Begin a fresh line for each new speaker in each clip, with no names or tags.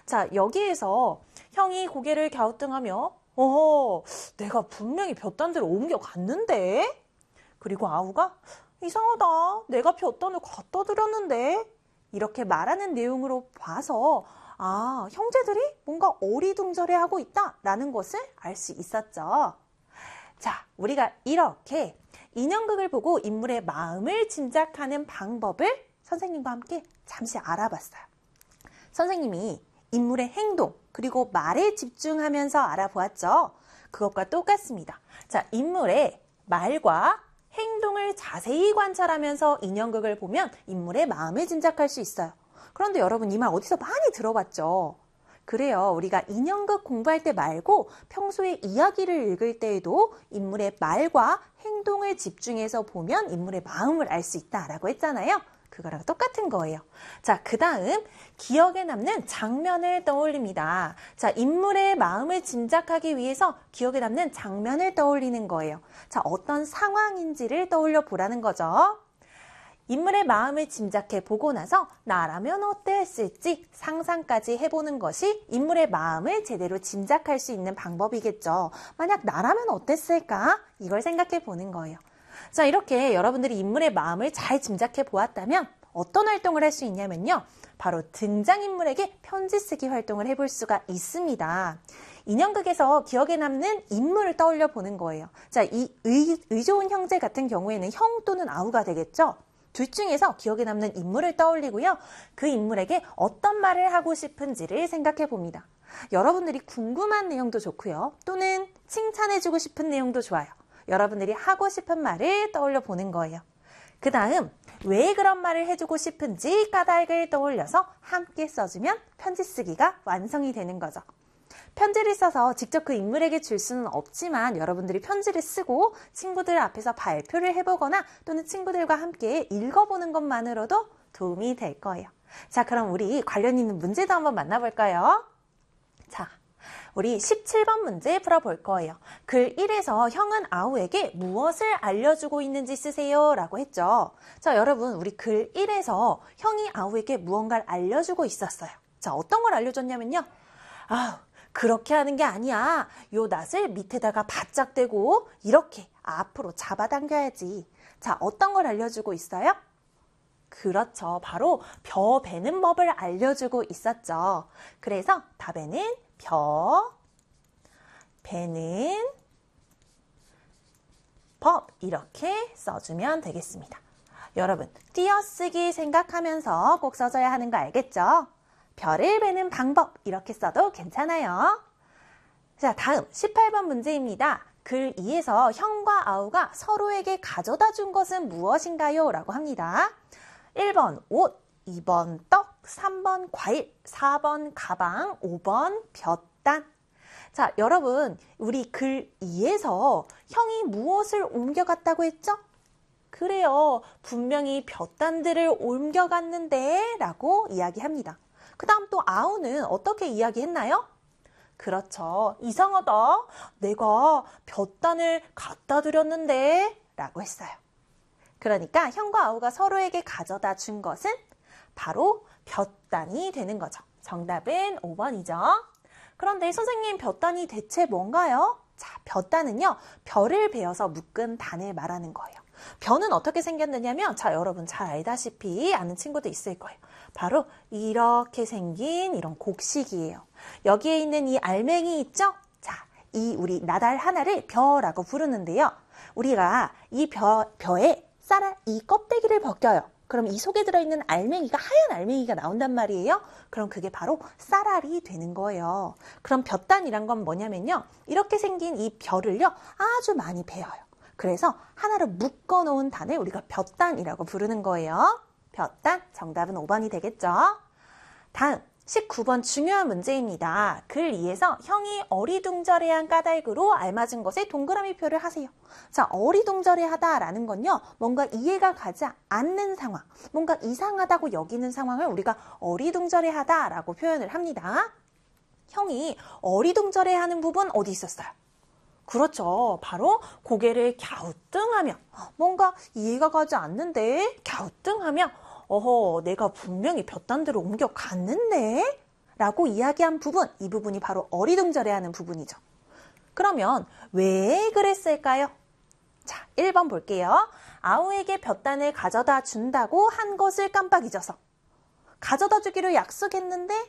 자, 여기에서 형이 고개를 갸우뚱하며 내가 분명히 볕단 데로 옮겨갔는데? 그리고 아우가 이상하다. 내가 볕단을 갖다 드렸는데? 이렇게 말하는 내용으로 봐서 형제들이 뭔가 어리둥절해하고 있다라는 것을 알 수 있었죠. 자, 우리가 이렇게 인형극을 보고 인물의 마음을 짐작하는 방법을 선생님과 함께 잠시 알아봤어요. 선생님이 인물의 행동 그리고 말에 집중하면서 알아보았죠. 그것과 똑같습니다. 자, 인물의 말과 행동을 자세히 관찰하면서 인형극을 보면 인물의 마음을 짐작할 수 있어요. 그런데 여러분 이 말 어디서 많이 들어봤죠? 그래요. 우리가 인형극 공부할 때 말고 평소에 이야기를 읽을 때에도 인물의 말과 행동을 집중해서 보면 인물의 마음을 알 수 있다라고 했잖아요. 그거랑 똑같은 거예요. 자, 그 다음 기억에 남는 장면을 떠올립니다. 자, 인물의 마음을 짐작하기 위해서 기억에 남는 장면을 떠올리는 거예요. 자, 어떤 상황인지를 떠올려 보라는 거죠. 인물의 마음을 짐작해 보고 나서 나라면 어땠을지 상상까지 해보는 것이 인물의 마음을 제대로 짐작할 수 있는 방법이겠죠. 만약 나라면 어땠을까? 이걸 생각해 보는 거예요. 자, 이렇게 여러분들이 인물의 마음을 잘 짐작해 보았다면 어떤 활동을 할 수 있냐면요. 바로 등장인물에게 편지 쓰기 활동을 해볼 수가 있습니다. 인형극에서 기억에 남는 인물을 떠올려 보는 거예요. 자, 이 의좋은 형제 같은 경우에는 형 또는 아우가 되겠죠. 둘 중에서 기억에 남는 인물을 떠올리고요. 그 인물에게 어떤 말을 하고 싶은지를 생각해 봅니다. 여러분들이 궁금한 내용도 좋고요. 또는 칭찬해주고 싶은 내용도 좋아요. 여러분들이 하고 싶은 말을 떠올려 보는 거예요. 그 다음 왜 그런 말을 해주고 싶은지 까닭을 떠올려서 함께 써주면 편지 쓰기가 완성이 되는 거죠. 편지를 써서 직접 그 인물에게 줄 수는 없지만 여러분들이 편지를 쓰고 친구들 앞에서 발표를 해보거나 또는 친구들과 함께 읽어보는 것만으로도 도움이 될 거예요. 자, 그럼 우리 관련 있는 문제도 한번 만나볼까요? 자, 우리 17번 문제 풀어볼 거예요. 글 1에서 형은 아우에게 무엇을 알려주고 있는지 쓰세요 라고 했죠. 자, 여러분 우리 글 1에서 형이 아우에게 무언가를 알려주고 있었어요. 자, 어떤 걸 알려줬냐면요. 그렇게 하는 게 아니야. 요 낫을 밑에다가 바짝 대고 이렇게 앞으로 잡아당겨야지. 자, 어떤 걸 알려주고 있어요? 그렇죠. 바로 벼 베는 법을 알려주고 있었죠. 그래서 답에는 벼 베는 법 이렇게 써주면 되겠습니다. 여러분, 띄어쓰기 생각하면서 꼭 써줘야 하는 거 알겠죠? 벼를 베는 방법 이렇게 써도 괜찮아요. 자, 다음 18번 문제입니다. 글 2에서 형과 아우가 서로에게 가져다 준 것은 무엇인가요? 라고 합니다. 1번 옷, 2번 떡, 3번 과일, 4번 가방, 5번 볕단. 자, 여러분 우리 글 2에서 형이 무엇을 옮겨갔다고 했죠? 그래요. 분명히 볕단들을 옮겨갔는데 라고 이야기합니다. 그 다음 또 아우는 어떻게 이야기했나요? 그렇죠. 이상하다. 내가 볕단을 갖다 드렸는데 라고 했어요. 그러니까 형과 아우가 서로에게 가져다 준 것은 바로 볕단이 되는 거죠. 정답은 5번이죠. 그런데 선생님 볕단이 대체 뭔가요? 자, 볕단은요. 벼를 베어서 묶은 단을 말하는 거예요. 벼는 어떻게 생겼느냐면 자, 여러분 잘 알다시피 아는 친구도 있을 거예요. 바로 이렇게 생긴 이런 곡식이에요. 여기에 있는 이 알맹이 있죠? 자, 이 우리 나달 하나를 벼라고 부르는데요. 우리가 이 벼에 이 껍데기를 벗겨요. 그럼 이 속에 들어있는 알맹이가 하얀 알맹이가 나온단 말이에요. 그럼 그게 바로 쌀알이 되는 거예요. 그럼 볕단이란 건 뭐냐면요. 이렇게 생긴 이 벼를요. 아주 많이 베어요. 그래서 하나로 묶어 놓은 단을 우리가 볕단이라고 부르는 거예요. 볕단, 정답은 5번이 되겠죠. 다음 19번 중요한 문제입니다. 글 2에서 형이 어리둥절해한 까닭으로 알맞은 것에 동그라미표를 하세요. 자, 어리둥절해하다라는 건요. 뭔가 이해가 가지 않는 상황, 뭔가 이상하다고 여기는 상황을 우리가 어리둥절해하다라고 표현을 합니다. 형이 어리둥절해하는 부분 어디 있었어요? 그렇죠. 바로 고개를 갸우뚱하며 뭔가 이해가 가지 않는데 갸우뚱하며 내가 분명히 볕단 데로 옮겨갔는데? 라고 이야기한 부분, 이 부분이 바로 어리둥절해하는 부분이죠. 그러면 왜 그랬을까요? 자, 1번 볼게요. 아우에게 볕단을 가져다 준다고 한 것을 깜빡 잊어서. 가져다 주기로 약속했는데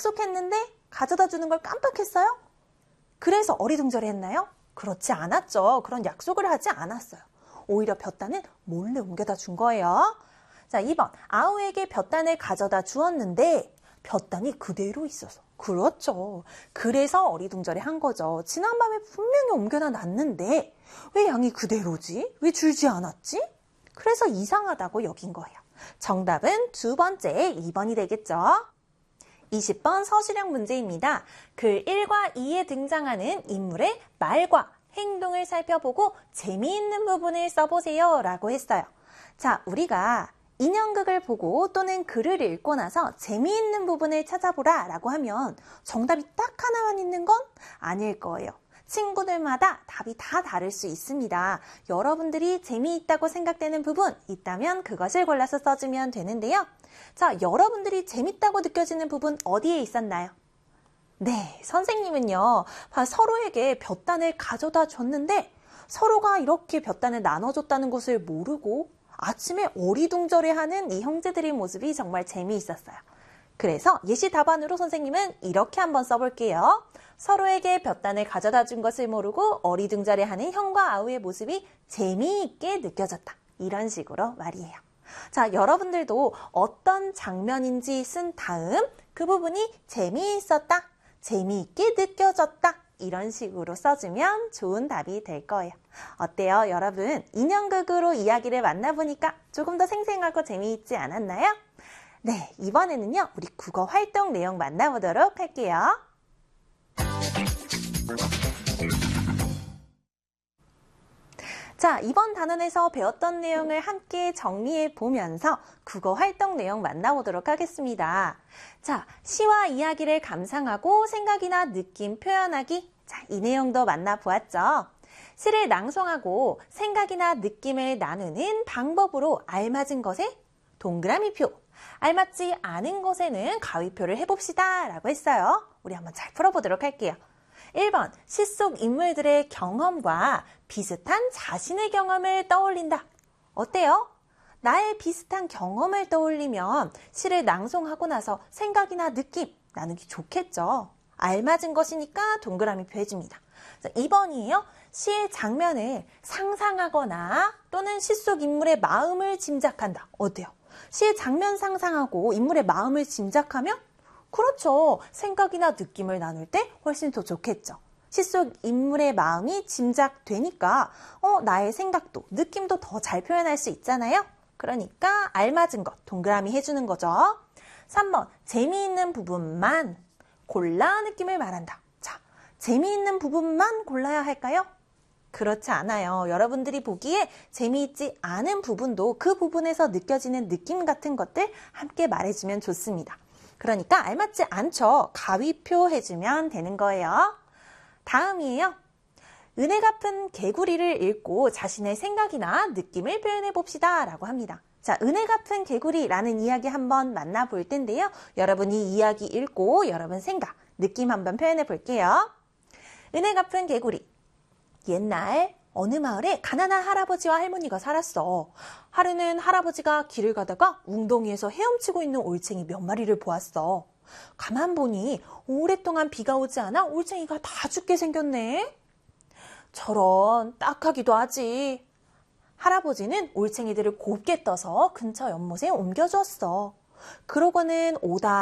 가져다 주는 걸 깜빡했어요? 그래서 어리둥절했나요? 그렇지 않았죠. 그런 약속을 하지 않았어요. 오히려 볕단은 몰래 옮겨다 준 거예요. 자, 2번. 아우에게 볕단을 가져다 주었는데 볕단이 그대로 있어서. 그렇죠. 그래서 어리둥절해 한 거죠. 지난밤에 분명히 옮겨다 놨는데 왜 양이 그대로지? 왜 줄지 않았지? 그래서 이상하다고 여긴 거예요. 정답은 두 번째 2번이 되겠죠. 20번 서술형 문제입니다. 글 1과 2에 등장하는 인물의 말과 행동을 살펴보고 재미있는 부분을 써보세요 라고 했어요. 자, 우리가 인형극을 보고 또는 글을 읽고 나서 재미있는 부분을 찾아보라 라고 하면 정답이 딱 하나만 있는 건 아닐 거예요. 친구들마다 답이 다 다를 수 있습니다. 여러분들이 재미있다고 생각되는 부분 있다면 그것을 골라서 써주면 되는데요. 자, 여러분들이 재밌다고 느껴지는 부분 어디에 있었나요? 네, 선생님은요, 서로에게 볕단을 가져다 줬는데 서로가 이렇게 볕단을 나눠줬다는 것을 모르고 아침에 어리둥절해하는 이 형제들의 모습이 정말 재미있었어요. 그래서 예시 답안으로 선생님은 이렇게 한번 써볼게요. 서로에게 볕단을 가져다 준 것을 모르고 어리둥절해하는 형과 아우의 모습이 재미있게 느껴졌다. 이런 식으로 말이에요. 자, 여러분들도 어떤 장면인지 쓴 다음 그 부분이 재미있었다, 재미있게 느껴졌다 이런 식으로 써주면 좋은 답이 될 거예요. 어때요, 여러분? 인형극으로 이야기를 만나보니까 조금 더 생생하고 재미있지 않았나요? 네, 이번에는요, 우리 국어 활동 내용 만나보도록 할게요. 자, 이번 단원에서 배웠던 내용을 함께 정리해 보면서 국어 활동 내용 만나보도록 하겠습니다. 자, 시와 이야기를 감상하고 생각이나 느낌 표현하기. 자, 이 내용도 만나보았죠. 시를 낭송하고 생각이나 느낌을 나누는 방법으로 알맞은 것에 동그라미표, 알맞지 않은 것에는 가위표를 해봅시다 라고 했어요. 우리 한번 잘 풀어보도록 할게요. 1번, 시 속 인물들의 경험과 비슷한 자신의 경험을 떠올린다. 어때요? 나의 비슷한 경험을 떠올리면 시를 낭송하고 나서 생각이나 느낌 나누기 좋겠죠. 알맞은 것이니까 동그라미표 해줍니다. 2번이에요. 시의 장면을 상상하거나 또는 시 속 인물의 마음을 짐작한다. 어때요? 시의 장면 상상하고 인물의 마음을 짐작하면 그렇죠. 생각이나 느낌을 나눌 때 훨씬 더 좋겠죠. 시 속 인물의 마음이 짐작되니까 나의 생각도 느낌도 더 잘 표현할 수 있잖아요. 그러니까 알맞은 것 동그라미 해주는 거죠. 3번 재미있는 부분만 골라 느낌을 말한다. 자, 재미있는 부분만 골라야 할까요? 그렇지 않아요. 여러분들이 보기에 재미있지 않은 부분도 그 부분에서 느껴지는 느낌 같은 것들 함께 말해주면 좋습니다. 그러니까 알맞지 않죠. 가위표 해주면 되는 거예요. 다음이에요. 은혜 갚은 개구리를 읽고 자신의 생각이나 느낌을 표현해 봅시다 라고 합니다. 자, 은혜 갚은 개구리라는 이야기 한번 만나볼 텐데요. 여러분이 이야기 읽고 여러분 생각, 느낌 한번 표현해 볼게요. 은혜 갚은 개구리. 옛날 어느 마을에 가난한 할아버지와 할머니가 살았어. 하루는 할아버지가 길을 가다가 웅덩이에서 헤엄치고 있는 올챙이 몇 마리를 보았어. 가만 보니 오랫동안 비가 오지 않아 올챙이가 다 죽게 생겼네. 저런, 딱하기도 하지. 할아버지는 올챙이들을 곱게 떠서 근처 연못에 옮겨주었어. 그러고는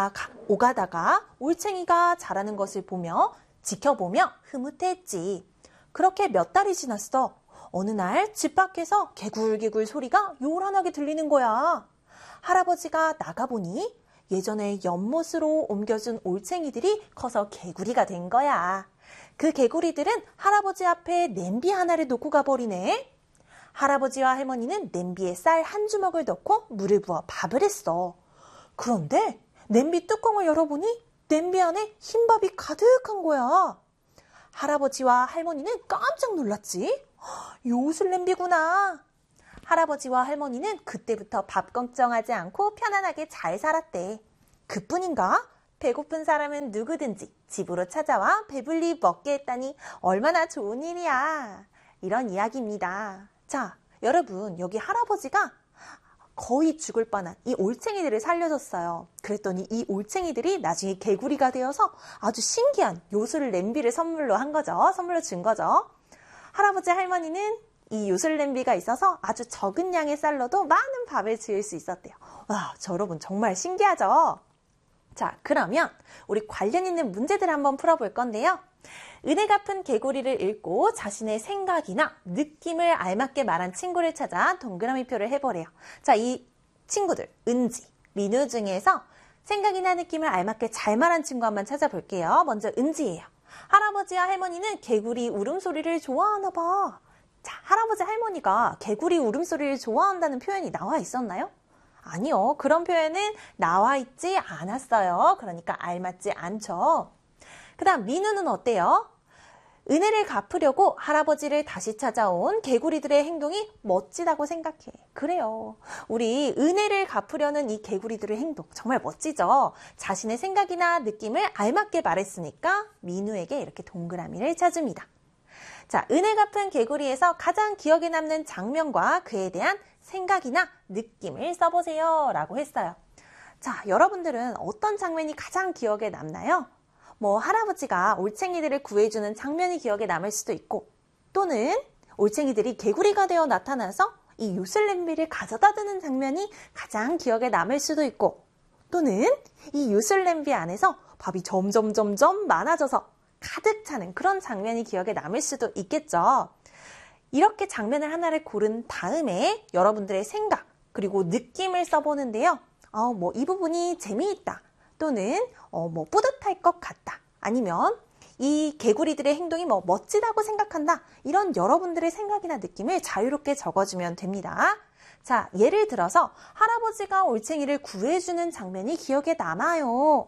오가다가 올챙이가 자라는 것을 지켜보며 흐뭇했지. 그렇게 몇 달이 지났어. 어느 날 집 밖에서 개굴개굴 소리가 요란하게 들리는 거야. 할아버지가 나가보니 예전에 연못으로 옮겨준 올챙이들이 커서 개구리가 된 거야. 그 개구리들은 할아버지 앞에 냄비 하나를 놓고 가버리네. 할아버지와 할머니는 냄비에 쌀 한 주먹을 넣고 물을 부어 밥을 했어. 그런데 냄비 뚜껑을 열어보니 냄비 안에 흰밥이 가득한 거야. 할아버지와 할머니는 깜짝 놀랐지. 요술 냄비구나. 할아버지와 할머니는 그때부터 밥 걱정하지 않고 편안하게 잘 살았대. 그뿐인가? 배고픈 사람은 누구든지 집으로 찾아와 배불리 먹게 했다니 얼마나 좋은 일이야. 이런 이야기입니다. 자, 여러분, 여기 할아버지가 거의 죽을 뻔한 이 올챙이들을 살려줬어요. 그랬더니 이 올챙이들이 나중에 개구리가 되어서 아주 신기한 요술 냄비를 선물로 한 거죠. 선물로 준 거죠. 할아버지 할머니는 이 요술 냄비가 있어서 아주 적은 양의 쌀로도 많은 밥을 지을 수 있었대요. 와, 여러분 정말 신기하죠? 자, 그러면 우리 관련 있는 문제들을 한번 풀어볼 건데요. 은혜 갚은 개구리를 읽고 자신의 생각이나 느낌을 알맞게 말한 친구를 찾아 동그라미표를 해보래요. 자, 이 친구들, 은지, 민우 중에서 생각이나 느낌을 알맞게 잘 말한 친구 한번 찾아볼게요. 먼저 은지예요. 할아버지와 할머니는 개구리 울음소리를 좋아하나 봐. 자, 할아버지 할머니가 개구리 울음소리를 좋아한다는 표현이 나와 있었나요? 아니요. 그런 표현은 나와 있지 않았어요. 그러니까 알맞지 않죠. 그 다음 민우는 어때요? 은혜를 갚으려고 할아버지를 다시 찾아온 개구리들의 행동이 멋지다고 생각해. 그래요. 우리 은혜를 갚으려는 이 개구리들의 행동 정말 멋지죠? 자신의 생각이나 느낌을 알맞게 말했으니까 민우에게 이렇게 동그라미를 쳐줍니다. 자, 은혜 갚은 개구리에서 가장 기억에 남는 장면과 그에 대한 생각이나 느낌을 써보세요 라고 했어요. 자, 여러분들은 어떤 장면이 가장 기억에 남나요? 할아버지가 올챙이들을 구해주는 장면이 기억에 남을 수도 있고, 또는 올챙이들이 개구리가 되어 나타나서 이 요술 냄비를 가져다 드는 장면이 가장 기억에 남을 수도 있고, 또는 이 요술 냄비 안에서 밥이 점점 많아져서 가득 차는 그런 장면이 기억에 남을 수도 있겠죠. 이렇게 장면을 하나를 고른 다음에 여러분들의 생각 그리고 느낌을 써보는데요. 이 부분이 재미있다. 또는 뿌듯할 것 같다. 아니면 이 개구리들의 행동이 멋지다고 생각한다. 이런 여러분들의 생각이나 느낌을 자유롭게 적어주면 됩니다. 자, 예를 들어서 할아버지가 올챙이를 구해주는 장면이 기억에 남아요.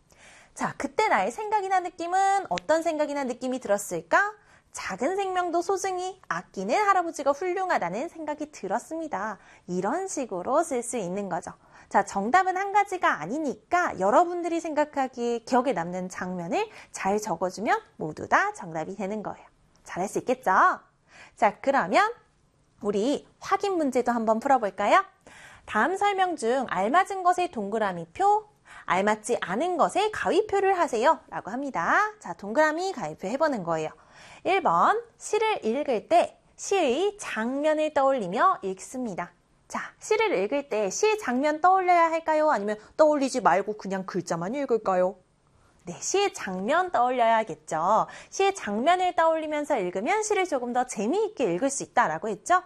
자, 그때 나의 생각이나 느낌은 어떤 생각이나 느낌이 들었을까? 작은 생명도 소중히 아끼는 할아버지가 훌륭하다는 생각이 들었습니다. 이런 식으로 쓸 수 있는 거죠. 자, 정답은 한 가지가 아니니까 여러분들이 생각하기에 기억에 남는 장면을 잘 적어주면 모두 다 정답이 되는 거예요. 잘할 수 있겠죠? 자, 그러면 우리 확인 문제도 한번 풀어볼까요? 다음 설명 중 알맞은 것에 동그라미표, 알맞지 않은 것에 가위표를 하세요 라고 합니다. 자, 동그라미 가위표 해보는 거예요. 1번, 시를 읽을 때 시의 장면을 떠올리며 읽습니다. 자, 시를 읽을 때 시의 장면 떠올려야 할까요? 아니면 떠올리지 말고 그냥 글자만 읽을까요? 네, 시의 장면 떠올려야겠죠. 시의 장면을 떠올리면서 읽으면 시를 조금 더 재미있게 읽을 수 있다라고 했죠?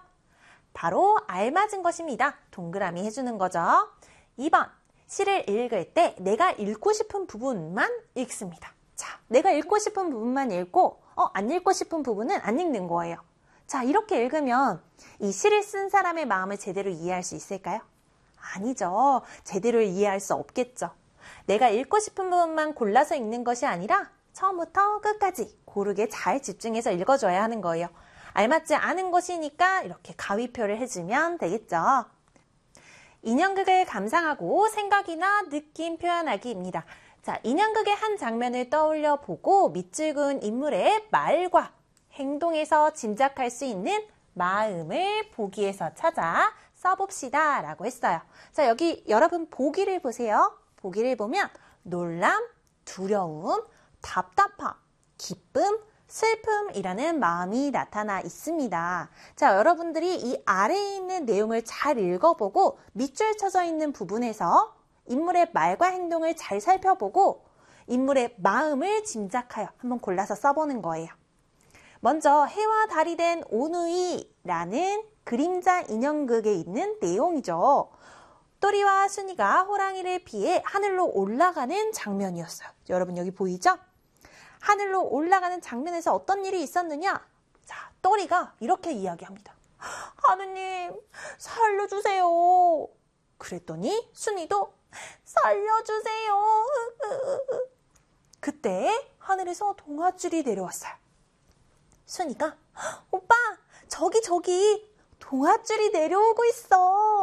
바로 알맞은 것입니다. 동그라미 해주는 거죠. 2번, 시를 읽을 때 내가 읽고 싶은 부분만 읽습니다. 자, 내가 읽고 싶은 부분만 읽고 안 읽고 싶은 부분은 안 읽는 거예요. 자, 이렇게 읽으면 이 시를 쓴 사람의 마음을 제대로 이해할 수 있을까요? 아니죠. 제대로 이해할 수 없겠죠. 내가 읽고 싶은 부분만 골라서 읽는 것이 아니라 처음부터 끝까지 고르게 잘 집중해서 읽어줘야 하는 거예요. 알맞지 않은 것이니까 이렇게 가위표를 해주면 되겠죠. 인형극을 감상하고 생각이나 느낌 표현하기입니다. 자, 인형극의 한 장면을 떠올려 보고 밑줄 인물의 말과 행동에서 짐작할 수 있는 마음을 보기에서 찾아 써봅시다 라고 했어요. 자, 여기 여러분 보기를 보세요. 보기를 보면 놀람, 두려움, 답답함, 기쁨, 슬픔이라는 마음이 나타나 있습니다. 자, 여러분들이 이 아래에 있는 내용을 잘 읽어보고 밑줄 쳐져 있는 부분에서 인물의 말과 행동을 잘 살펴보고 인물의 마음을 짐작하여 한번 골라서 써보는 거예요. 먼저 해와 달이 된 오누이라는 그림자 인형극에 있는 내용이죠. 또리와 순이가 호랑이를 피해 하늘로 올라가는 장면이었어요. 여러분 여기 보이죠? 하늘로 올라가는 장면에서 어떤 일이 있었느냐? 자, 또리가 이렇게 이야기합니다. 하느님, 살려주세요. 그랬더니 순이도 살려주세요. 그때 하늘에서 동아줄이 내려왔어요. 순이가 오빠, 저기 동아줄이 내려오고 있어.